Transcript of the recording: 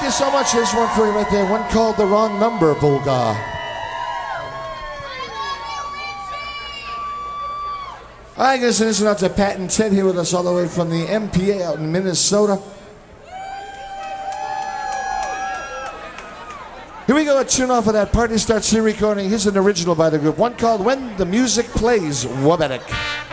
you so much. There's one for you right there. One called The Wrong Number, Volga. All right, guys, listen out to Pat and Ted here with us all the way from the MPA out in Minnesota. Here we go, a tune off of that Party Starts Here recording. Here's an original by the group, one called When the Music Plays, Wabanek.